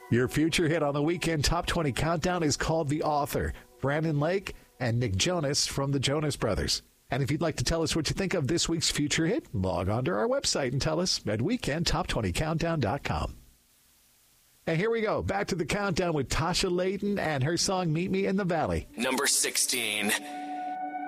Your future hit on the Weekend Top 20 Countdown is called The Author, Brandon Lake and Nick Jonas from the Jonas Brothers. And if you'd like to tell us what you think of this week's future hit, log on to our website and tell us at weekendtop20countdown.com. And here we go. Back to the countdown with Tasha Layton and her song Meet Me in the Valley. Number 16.